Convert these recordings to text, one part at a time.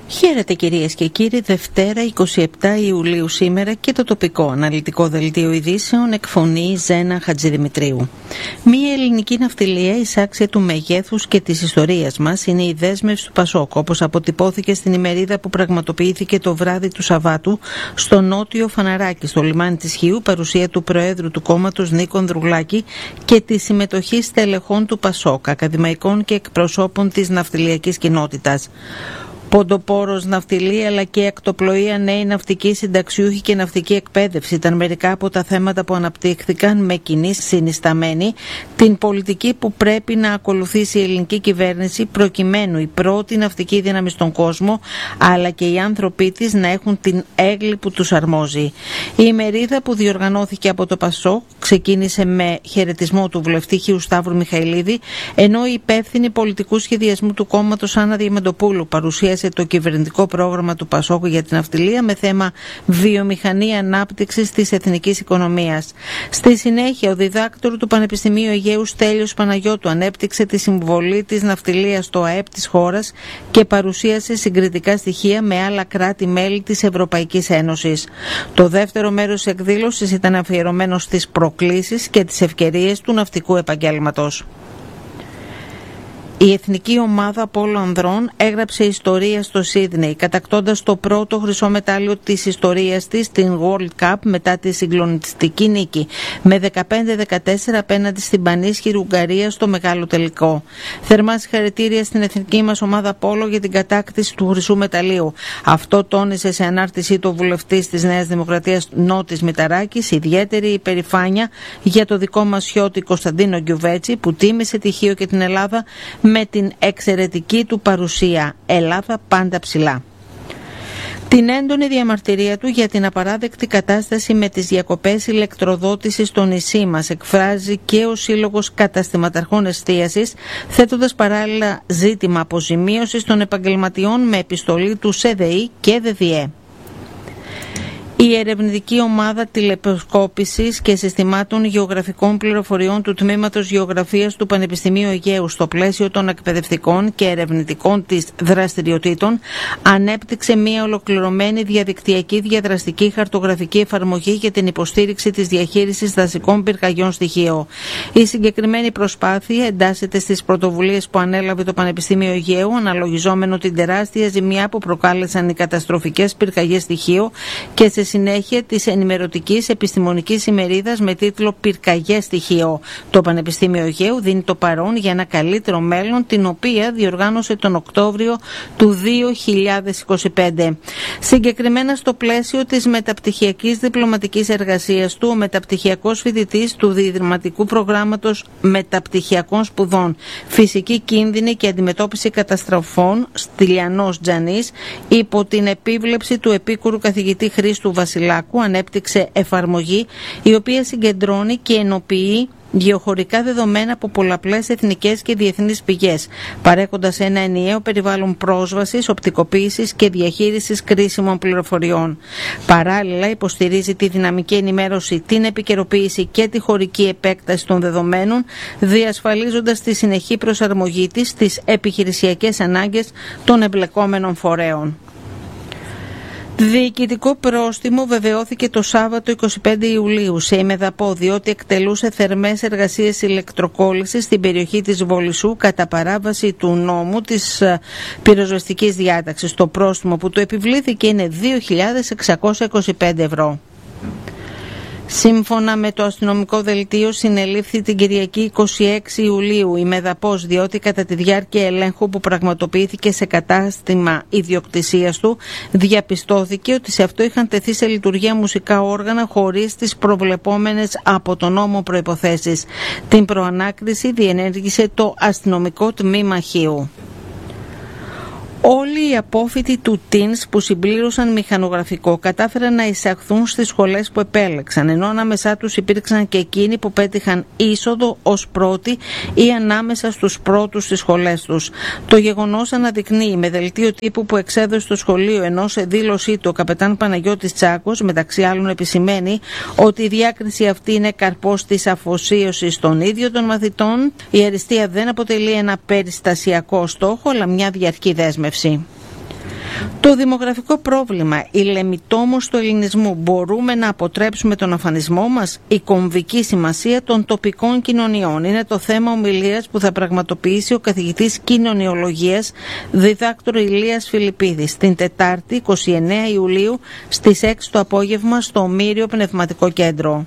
Χαίρετε κυρίες και κύριοι, Δευτέρα 27 Ιουλίου σήμερα και το τοπικό αναλυτικό δελτίο ειδήσεων εκφωνεί Ζένα Χατζηδημητρίου. Μία ελληνική ναυτιλία εισάξια του μεγέθους και της ιστορίας μας είναι η δέσμευση του Πασόκ, όπως αποτυπώθηκε στην ημερίδα που πραγματοποιήθηκε το βράδυ του Σαββάτου στο νότιο Φαναράκι, στο λιμάνι της Χίου, παρουσία του Προέδρου του κόμματος Νίκο Ανδρουλάκη και τη συμμετοχή στελεχών του Πασόκ, ακαδημαϊκών και εκπροσώπων της ναυτιλιακής κοινότητας. Ποντοπόρος, ναυτιλία αλλά και ακτοπλοεία, νέοι ναυτικοί, συνταξιούχοι και ναυτική εκπαίδευση ήταν μερικά από τα θέματα που αναπτύχθηκαν με κοινή συνισταμένη την πολιτική που πρέπει να ακολουθήσει η ελληνική κυβέρνηση προκειμένου η πρώτη ναυτική δύναμη στον κόσμο αλλά και οι άνθρωποι της να έχουν την έγκλη που τους αρμόζει. Η ημερίδα που διοργανώθηκε από το ΠΑΣΟΚ ξεκίνησε με χαιρετισμό του βουλευτή Χίου Σταύρου Μιχαηλίδη, ενώ η υπεύθυνη πολιτικού σχεδιασμού του κόμματος Άννα Διαμαντοπούλου παρουσίασε το κυβερνητικό πρόγραμμα του Πασόκ για την ναυτιλία με θέμα βιομηχανία ανάπτυξης της εθνικής οικονομίας. Στη συνέχεια, ο διδάκτορ του Πανεπιστημίου Αιγαίου Στέλιος Παναγιώτου ανέπτυξε τη συμβολή της ναυτιλίας στο ΑΕΠ της χώρας και παρουσίασε συγκριτικά στοιχεία με άλλα κράτη-μέλη της Ευρωπαϊκής Ένωσης. Το δεύτερο μέρος της εκδήλωσης ήταν αφιερωμένο στις προκλήσεις και τις ευκαιρίες του ναυτικού επαγγέλματος. Η εθνική ομάδα πόλο ανδρών έγραψε ιστορία στο Σίδνεϊ, κατακτώντας το πρώτο χρυσό μετάλλιο της ιστορίας της στην World Cup μετά τη συγκλονιστική νίκη με 15-14 απέναντι στην πανίσχυρη Ουγγαρία στο μεγάλο τελικό. Θερμά συγχαρητήρια στην εθνική μας ομάδα πόλο για την κατάκτηση του χρυσού μεταλλίου. Αυτό τόνισε σε ανάρτησή του ο βουλευτής της Νέας Δημοκρατίας Νότης Μηταράκης, ιδιαίτερη υπερηφάνεια για το δικό μας χιώτη Κωνσταντίνο Γκιουβέτσι που τίμησε τη Χίο και την Ελλάδα με την εξαιρετική του παρουσία. Ελλάδα πάντα ψηλά. Την έντονη διαμαρτυρία του για την απαράδεκτη κατάσταση με τις διακοπές ηλεκτροδότησης στο νησί μας εκφράζει και ο Σύλλογος Καταστηματαρχών Εστίασης, θέτοντας παράλληλα ζήτημα αποζημίωσης των επαγγελματιών με επιστολή του ΣΕΔΕΗ και ΔΔΕ. Η ερευνητική ομάδα τηλεσκόπησης και συστημάτων γεωγραφικών πληροφοριών του Τμήματος Γεωγραφίας του Πανεπιστημίου Αιγαίου στο πλαίσιο των εκπαιδευτικών και ερευνητικών της δραστηριοτήτων ανέπτυξε μια ολοκληρωμένη διαδικτυακή διαδραστική χαρτογραφική εφαρμογή για την υποστήριξη της διαχείρισης δασικών πυρκαγιών στοιχείο. Η συγκεκριμένη προσπάθεια εντάσσεται στις πρωτοβουλίες που ανέλαβε το Πανεπιστήμιο Αιγαίου, αναλογιζόμενο την τεράστια ζημιά που προκάλεσαν οι καταστροφικές πυρκαγιές στοιχείο και σε συνέχεια της ενημερωτικής επιστημονικής ημερίδας με τίτλο «Πυρκαγιές στοιχείο». Το Πανεπιστήμιο Αιγαίου δίνει το παρόν για ένα καλύτερο μέλλον, την οποία διοργάνωσε τον Οκτώβριο του 2025. Συγκεκριμένα στο πλαίσιο της μεταπτυχιακής διπλωματικής εργασίας του, ο μεταπτυχιακός φοιτητής του Διδρυματικού Προγράμματος Μεταπτυχιακών Σπουδών Φυσική Κίνδυνη και Αντιμετώπιση Καταστροφών Στυλιανός Τζανής, υπό την επίβλεψη του επίκουρου καθηγητή Χρήστου Βασιλάκου, ανέπτυξε εφαρμογή η οποία συγκεντρώνει και ενοποιεί γεωχωρικά δεδομένα από πολλαπλές εθνικές και διεθνείς πηγές, παρέχοντας ένα ενιαίο περιβάλλον πρόσβασης, οπτικοποίησης και διαχείρισης κρίσιμων πληροφοριών. Παράλληλα, υποστηρίζει τη δυναμική ενημέρωση, την επικαιροποίηση και τη χωρική επέκταση των δεδομένων, διασφαλίζοντας τη συνεχή προσαρμογή της στις επιχειρησιακές ανάγκες των εμπλεκόμενων φορέων. Διοικητικό πρόστιμο βεβαιώθηκε το Σάββατο 25 Ιουλίου σε Ημεδαπό, διότι εκτελούσε θερμές εργασίες ηλεκτροκόλλησης στην περιοχή της Βολισσού κατά παράβαση του νόμου της πυροσβεστικής διάταξης. Το πρόστιμο που του επιβλήθηκε είναι 2.625 ευρώ. Σύμφωνα με το αστυνομικό δελτίο, συνελήφθη την Κυριακή 26 Ιουλίου η Μεδαπός, διότι κατά τη διάρκεια ελέγχου που πραγματοποιήθηκε σε κατάστημα ιδιοκτησίας του, διαπιστώθηκε ότι σε αυτό είχαν τεθεί σε λειτουργία μουσικά όργανα χωρίς τις προβλεπόμενες από τον νόμο προϋποθέσεις. Την προανάκριση διενέργησε το αστυνομικό τμήμα Χίου. Όλοι οι απόφοιτοι του ΤΙΝΣ που συμπλήρωσαν μηχανογραφικό κατάφεραν να εισαχθούν στις σχολές που επέλεξαν, ενώ ανάμεσά τους υπήρξαν και εκείνοι που πέτυχαν είσοδο ως πρώτοι ή ανάμεσα στους πρώτους στις σχολές τους. Το γεγονός αναδεικνύει με δελτίο τύπου που εξέδωσε το σχολείο, ενώ σε δήλωσή του ο καπετάν Παναγιώτης Τσάκος μεταξύ άλλων επισημαίνει ότι η διάκριση αυτή είναι καρπός της αφοσίωσης των ίδιων των μαθητών. Η αριστεία δεν αποτελεί ένα περιστασιακό στόχο, αλλά μια διαρκή δέσμευση. Το δημογραφικό πρόβλημα, η λεμιτόμος του ελληνισμού, μπορούμε να αποτρέψουμε τον αφανισμό μας? Η κομβική σημασία των τοπικών κοινωνιών είναι το θέμα ομιλίας που θα πραγματοποιήσει ο καθηγητής κοινωνιολογίας διδάκτορ Ηλίας Φιλιππίδης την Τετάρτη 29 Ιουλίου στις 6 το απόγευμα στο Ομήριο Πνευματικό Κέντρο.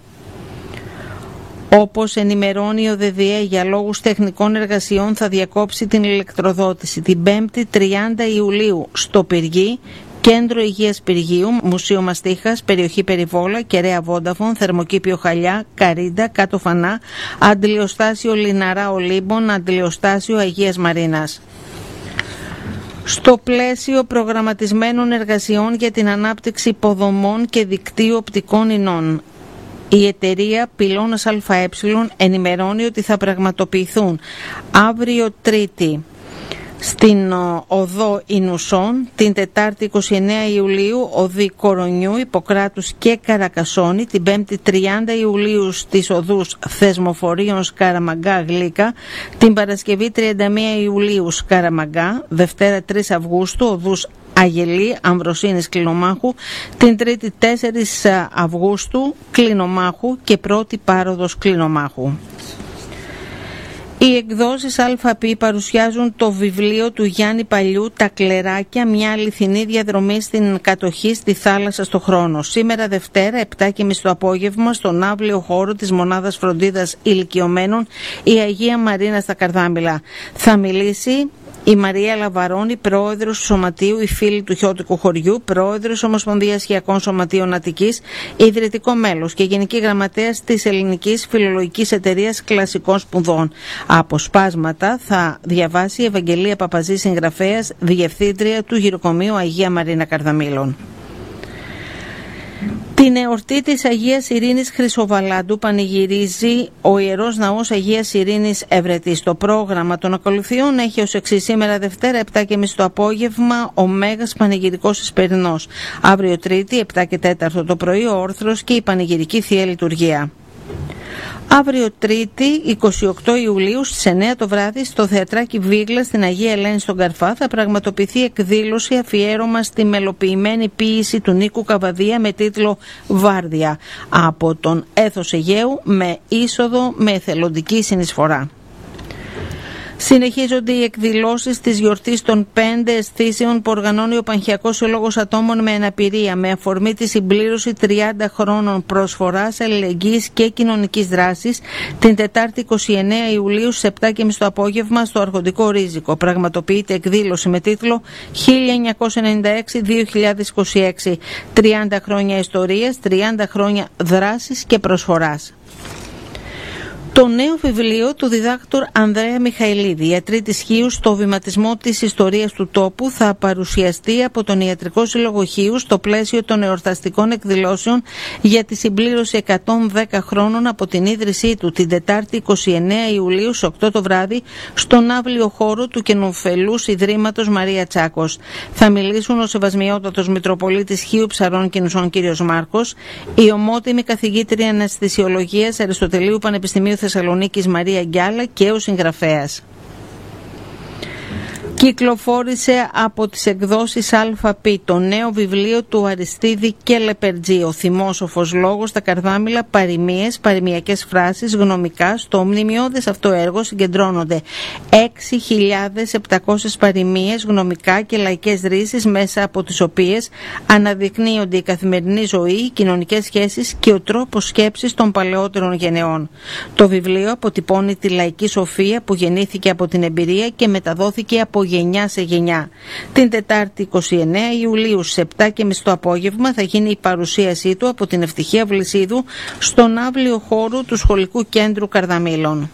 Όπως ενημερώνει ο ΔΔΕ, για λόγους τεχνικών εργασιών θα διακόψει την ηλεκτροδότηση την 5η 30 Ιουλίου στο Πυργή, Κέντρο Υγείας Πυργίου, Μουσείο Μαστίχας, περιοχή Περιβόλα, Κεραία Βόνταφον, Θερμοκήπιο Χαλιά, Καρίντα, Κάτω Φανά, Αντιλιοστάσιο Λιναρά Ολύμπων, Αντιλιοστάσιο Αγίας Μαρίνας. Στο πλαίσιο προγραμματισμένων εργασιών για την ανάπτυξη υποδομών και δικτύου οπτικών ινών, η εταιρεία Πυλώνας ΑΕ ενημερώνει ότι θα πραγματοποιηθούν αύριο Τρίτη στην οδό Ινουσών, την Τετάρτη 29 Ιουλίου οδοί Κορονιού, Ιπποκράτους και Καρακασόνη, την 5η 30 Ιουλίου στις οδούς Θεσμοφορίων Σκαραμαγκά Γλύκα, την Παρασκευή 31 Ιουλίου Σκαραμαγκά, Δευτέρα 3 Αυγούστου οδούς Αγελή, Αμβροσίνης Κλινομάχου, την Τρίτη 4 Αυγούστου Κλινομάχου και πρώτη πάροδος Κλινομάχου. Οι εκδόσεις ΑΠ παρουσιάζουν το βιβλίο του Γιάννη Παλιού «Τα κλεράκια, μια αληθινή διαδρομή στην κατοχή στη θάλασσα στο χρόνο». Σήμερα Δευτέρα, 7.30 το απόγευμα, στον αύλιο χώρο της Μονάδας Φροντίδας Ηλικιωμένων, η Αγία Μαρίνα στα Καρδάμηλα. Θα μιλήσει η Μαρία Λαβαρώνη, πρόεδρος του Σωματείου «Η Φίλη του Χιώτικου Χωριού», πρόεδρος Ομοσπονδίας Χιακών Σωματείων Αττικής, ιδρυτικό μέλος και γενική γραμματέας της Ελληνικής Φιλολογικής Εταιρείας Κλασικών Σπουδών. Αποσπάσματα θα διαβάσει η Ευαγγελία Παπαζή, συγγραφέας, διευθύντρια του Γυροκομείου Αγία Μαρίνα Καρδαμήλων. Την εορτή της Αγίας Ειρήνης Χρυσοβαλάντου πανηγυρίζει ο Ιερός Ναός Αγίας Ειρήνης Ευρετής. Το πρόγραμμα των ακολουθιών έχει ως εξής: σήμερα Δευτέρα 7.30 το απόγευμα ο Μέγας Πανηγυρικός Εσπερινός. Αύριο Τρίτη 7 και 4 το πρωί ο όρθρος και η Πανηγυρική Θεία Λειτουργία. Αύριο Τρίτη 28 Ιουλίου στις 9 το βράδυ στο Θεατράκι Βίγλα στην Αγία Ελένη στον Καρφά θα πραγματοποιηθεί εκδήλωση αφιέρωμα στη μελοποιημένη ποίηση του Νίκου Καβαδία με τίτλο «Βάρδια» από τον Έθος Αιγαίου με είσοδο με εθελοντική συνεισφορά. Συνεχίζονται οι εκδηλώσεις της γιορτής των 5 αισθήσεων που οργανώνει ο Πανχιακός Σύλλογος Ατόμων με Αναπηρία με αφορμή τη συμπλήρωση 30 χρόνων προσφοράς, αλληλεγγύης και κοινωνικής δράσης την Τετάρτη 29 Ιουλίου στις 7.30 το απόγευμα στο Αρχοντικό Ρίζικο. Πραγματοποιείται εκδήλωση με τίτλο 1996-2026. 30 χρόνια ιστορίας, 30 χρόνια δράσης και προσφοράς. Το νέο βιβλίο του διδάκτορ Ανδρέα Μιχαηλίδη, «Ιατροί της Χίου στο βηματισμό της ιστορίας του τόπου», θα παρουσιαστεί από τον Ιατρικό Σύλλογο Χίου στο πλαίσιο των εορταστικών εκδηλώσεων για τη συμπλήρωση 110 χρόνων από την ίδρυσή του την Τετάρτη 29 Ιουλίου στις 8 το βράδυ στον αύλιο χώρο του Καινοφελούς Ιδρύματος Μαρία Τσάκος. Θα μιλήσουν ο Σεβασμιότατος Μητροπολίτης Χίου Ψαρών και Νουσών κ. Μάρκος, η ομότιμη καθηγήτρια Αναισθησιολογίας Αριστοτελείου Πανεπιστημίου Θεσσαλονίκης Μαρία Γκιάλα και ο συγγραφέας. Κυκλοφόρησε από τις εκδόσεις ΑΠ το νέο βιβλίο του Αριστίδη και Λεπερτζή, «Ο θυμόσοφος λόγος στα Καρδάμηλα, παροιμίες, παροιμιακές φράσεις, γνωμικά». Στο μνημειώδες αυτό έργο συγκεντρώνονται 6.700 παροιμίες, γνωμικά και λαϊκές ρίσεις, μέσα από τις οποίες αναδεικνύονται η καθημερινή ζωή, οι κοινωνικές σχέσεις και ο τρόπος σκέψης των παλαιότερων γενεών. Το βιβλίο αποτυπώνει τη λαϊκή σοφία που γεννήθηκε από την εμπειρία και μεταδόθηκε από γενιά σε γενιά. Την Τετάρτη 29 Ιουλίου στις 7.30 το απόγευμα θα γίνει η παρουσίασή του από την Ευτυχία Βλυσίδου στον αύλιο χώρο του Σχολικού Κέντρου Καρδαμήλων.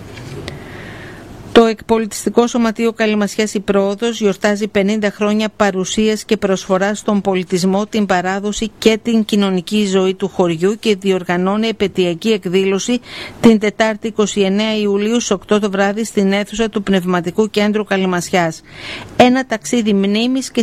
Το Εκπολιτιστικό Σωματείο Καλυμασιάς η Πρόοδος γιορτάζει 50 χρόνια παρουσίας και προσφοράς στον πολιτισμό, την παράδοση και την κοινωνική ζωή του χωριού και διοργανώνει επετειακή εκδήλωση την Τετάρτη 29 Ιουλίου στις 8 το βράδυ στην αίθουσα του Πνευματικού Κέντρου Καλυμασιάς. Ένα ταξίδι μνήμης και